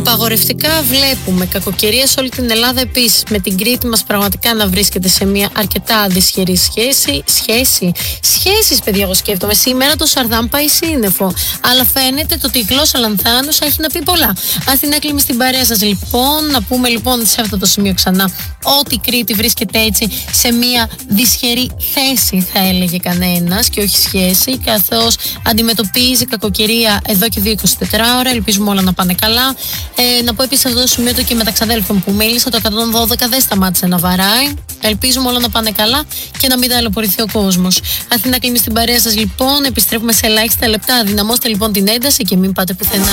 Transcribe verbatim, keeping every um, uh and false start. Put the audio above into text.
Απαγορευτικά βλέπουμε κακοκαιρία σε όλη την Ελλάδα επίσης. Με την Κρήτη μας πραγματικά να βρίσκεται σε μια αρκετά δυσχερή σχέση. Σχέση. Σχέσεις, παιδιά, εγώ σκέφτομαι. Σήμερα το Σαρδάμ πάει σύννεφο. Αλλά φαίνεται το ότι η γλώσσα Λανθάνους έχει να πει πολλά. Αθηνά κλείνουμε στην παρέα σας λοιπόν. Να πούμε λοιπόν σε αυτό το σημείο ξανά ότι η Κρήτη βρίσκεται έτσι σε μια δυσχερή θέση, θα έλεγε κανένας, και όχι σχέση, καθώς αντιμετωπίζει κακοκαιρία εδώ και δύο εικοσιτέσσερις ώρα. Ελπίζουμε όλα να πάνε καλά. Ε, να πω επίσης σε αυτό το σημείο και με τα ξαδέλφια μου που μίλησα, το εκατόν δώδεκα δεν σταμάτησε να βαράει. Ελπίζουμε όλα να πάνε καλά και να μην ταλαιπωρηθεί ο κόσμος. Αθηνά κλείνει στην παρέα σας λοιπόν. Επιστρέφουμε σε ελάχιστα λεπτά. Δυναμώστε λοιπόν την ένταση και μην πάτε πουθενά.